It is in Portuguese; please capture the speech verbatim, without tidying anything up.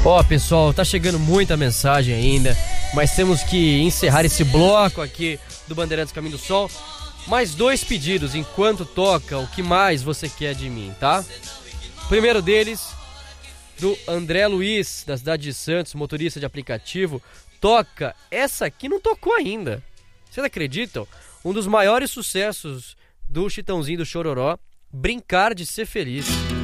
Ó, pessoal, tá chegando muita mensagem ainda, mas temos que encerrar esse bloco aqui do Bandeirantes Caminho do Sol. Mais dois pedidos enquanto toca o que mais você quer de mim, tá? Primeiro deles, do André Luiz, da cidade de Santos, motorista de aplicativo. Toca, essa aqui não tocou ainda. Vocês acreditam? Um dos maiores sucessos do Chitãozinho do Chororó, Brincar de Ser Feliz.